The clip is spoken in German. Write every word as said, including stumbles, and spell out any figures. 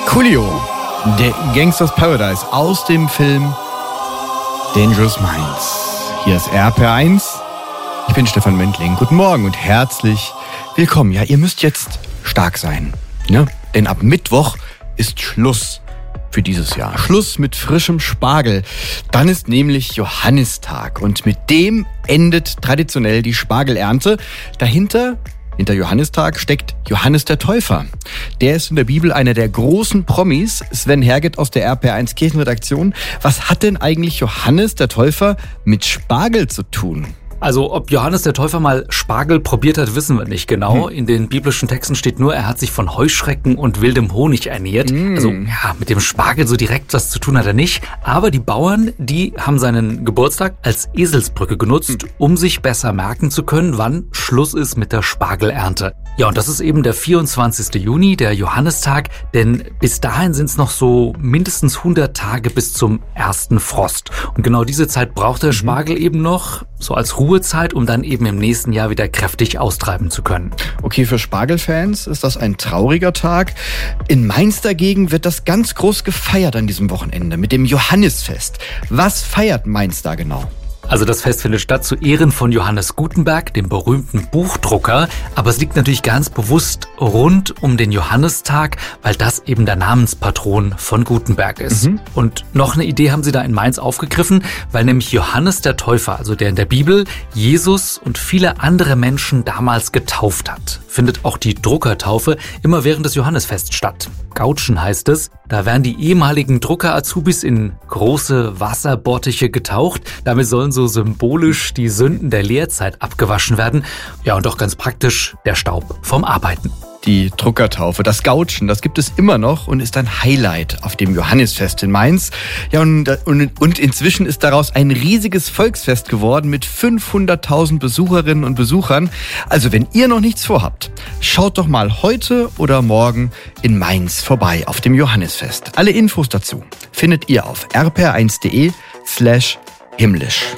Coolio, der Gangsters Paradise aus dem Film Dangerous Minds. Hier ist R P R eins. Ich bin Stefan Mendling. Guten Morgen und herzlich willkommen. Ja, ihr müsst jetzt stark sein, ne? Denn ab Mittwoch ist Schluss für dieses Jahr. Schluss mit frischem Spargel. Dann ist nämlich Johannistag und mit dem endet traditionell die Spargelernte. Dahinter, hinter Johannistag, steckt Johannes der Täufer. Der ist in der Bibel einer der großen Promis. Sven Herget aus der R P R eins Kirchenredaktion. Was hat denn eigentlich Johannes der Täufer mit Spargel zu tun? Also ob Johannes der Täufer mal Spargel probiert hat, wissen wir nicht genau. Hm. In den biblischen Texten steht nur, er hat sich von Heuschrecken und wildem Honig ernährt. Hm. Also ja, mit dem Spargel so direkt was zu tun hat er nicht. Aber die Bauern, die haben seinen Geburtstag als Eselsbrücke genutzt, hm. um sich besser merken zu können, wann Schluss ist mit der Spargelernte. Ja, und das ist eben der vierundzwanzigsten Juni, der Johannistag, denn bis dahin sind es noch so mindestens hundert Tage bis zum ersten Frost. Und genau diese Zeit braucht der Spargel mhm. eben noch, so als Ruhezeit, um dann eben im nächsten Jahr wieder kräftig austreiben zu können. Okay, für Spargelfans ist das ein trauriger Tag. In Mainz dagegen wird das ganz groß gefeiert an diesem Wochenende mit dem Johannisfest. Was feiert Mainz da genau? Also das Fest findet statt zu Ehren von Johannes Gutenberg, dem berühmten Buchdrucker. Aber es liegt natürlich ganz bewusst rund um den Johannistag, weil das eben der Namenspatron von Gutenberg ist. Mhm. Und noch eine Idee haben sie da in Mainz aufgegriffen, weil nämlich Johannes der Täufer, also der in der Bibel, Jesus und viele andere Menschen damals getauft hat. Findet auch die Druckertaufe immer während des Johannisfests statt. Gautschen heißt es. Da werden die ehemaligen Drucker-Azubis in große Wasserbottiche getaucht. Damit sollen so symbolisch die Sünden der Lehrzeit abgewaschen werden. Ja, und auch ganz praktisch der Staub vom Arbeiten. Die Druckertaufe, das Gautschen, das gibt es immer noch und ist ein Highlight auf dem Johannisfest in Mainz. Ja, und, und, und inzwischen ist daraus ein riesiges Volksfest geworden mit fünfhunderttausend Besucherinnen und Besuchern. Also wenn ihr noch nichts vorhabt, schaut doch mal heute oder morgen in Mainz vorbei auf dem Johannisfest. Alle Infos dazu findet ihr auf r p r eins punkt d e slash himmlisch.